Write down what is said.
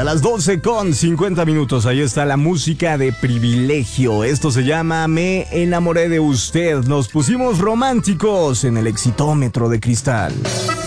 A las 12:50. Ahí está la música de Privilegio. Esto se llama Me enamoré de usted. Nos pusimos románticos en el Exitómetro de Cristal.